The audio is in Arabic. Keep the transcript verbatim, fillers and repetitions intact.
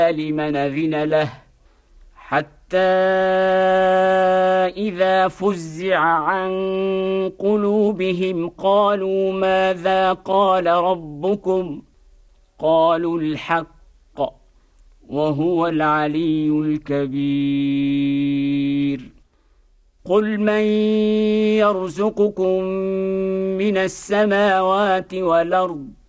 لمن أذن له حتى إذا فزع عن قلوبهم قالوا ماذا قال ربكم قالوا الحق وهو العلي الكبير قل من يرزقكم من السماوات والأرض